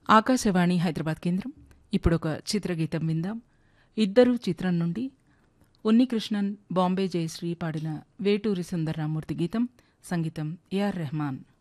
ఆకాశవాణి హైదరాబాద్ కేంద్రం. ఇప్పుడొక చిత్రగీతం విందాం. ఇద్దరు చిత్రం నుండి ఉన్నికృష్ణన్, బాంబే జయశ్రీ పాడిన వేటూరి సుందర్రామూర్తి గీతం. సంగీతం ఏఆర్ రెహమాన్.